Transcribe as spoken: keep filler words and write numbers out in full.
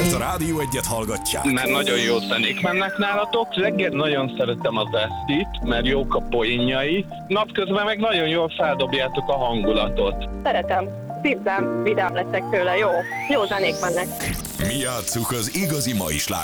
Mert a Rádió Egyet hallgatják. Mert nagyon jó zenék mennek nálatok. Reggel nagyon szeretem az Esztit, mert jók a poénjai. Napközben meg nagyon jól feldobjátok a hangulatot. Szeretem. Szívem, vidám leszek tőle, jó. Jó zenék mennek. Mi játsszuk az igazi mai slágereket.